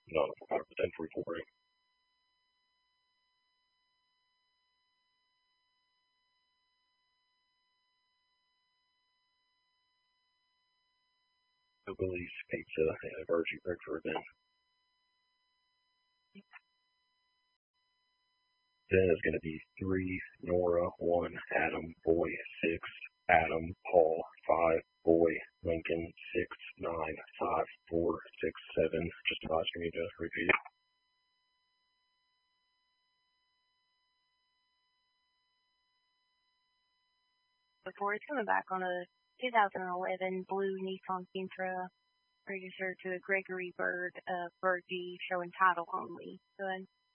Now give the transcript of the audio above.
not 100% reporting. Billy's Pizza and Virgie Breakfast then. Then it's going to be 3, Nora, 1, Adam, Boy, 6, Adam, Paul, 5, Boy, Lincoln, 6, 9, 5, 4, 6, 7. Just asking you to repeat. Before it's coming back on a 2011 blue Nissan Sentra registered to a Gregory Bird, Virgie, showing title only. Go ahead.